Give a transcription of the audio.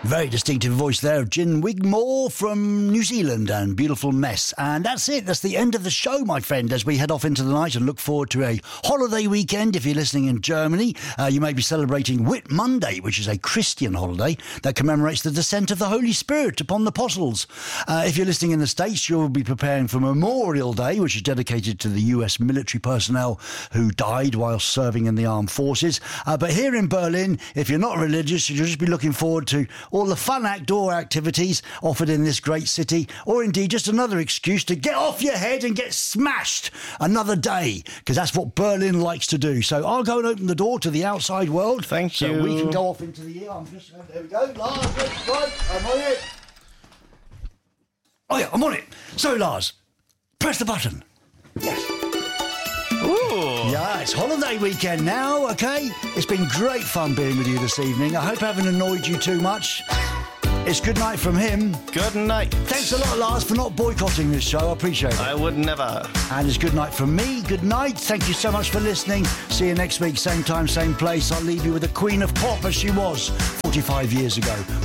Very distinctive voice there of Gin Wigmore from New Zealand and Beautiful Mess. And that's it. That's the end of the show, my friend, as we head off into the night and look forward to a holiday weekend. If you're listening in Germany, you may be celebrating Whit Monday, which is a Christian holiday that commemorates the descent of the Holy Spirit upon the apostles. If you're listening in the States, you'll be preparing for Memorial Day, which is dedicated to the US military personnel who died while serving in the armed forces. But here in Berlin, if you're not religious, you'll just be looking forward to all the fun outdoor activities offered in this great city, or indeed just another excuse to get off your head and get smashed another day, because that's what Berlin likes to do. So I'll go and open the door to the outside world. Thank you. So we can go off into the air. There we go. Lars, right, I'm on it. Oh yeah, I'm on it. So Lars, press the button. Yes. Ooh. Yeah, it's holiday weekend now, okay? It's been great fun being with you this evening. I hope I haven't annoyed you too much. It's good night from him. Good night. Thanks a lot, Lars, for not boycotting this show. I appreciate it. I would never. And it's good night from me. Good night. Thank you so much for listening. See you next week, same time, same place. I'll leave you with the Queen of Pop as she was 45 years ago.